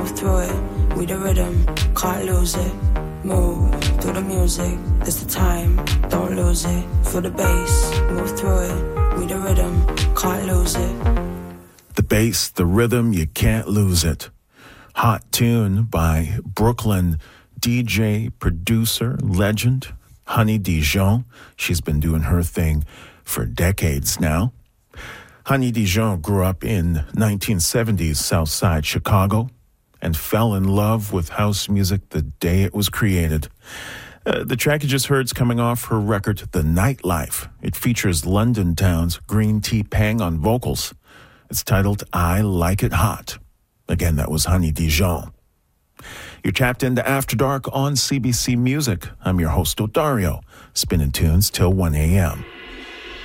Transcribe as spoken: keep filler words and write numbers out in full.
move through it. We the rhythm, can't lose it. Move through the music, it's the time, don't lose it. Feel the bass, move through it. We the rhythm, can't lose it. The bass, the rhythm, you can't lose it. Hot tune by Brooklyn D J, producer, legend, Honey Dijon. She's been doing her thing for decades now. Honey Dijon grew up in nineteen seventies Southside Chicago and fell in love with house music the day it was created. Uh, the track you just heard is coming off her record, The Nightlife. It features London Town's Green Tea Pang on vocals. It's titled I Like It Hot. Again, that was Honey Dijon. You're tapped into After Dark on C B C Music. I'm your host, Odario, spinning tunes till one a.m.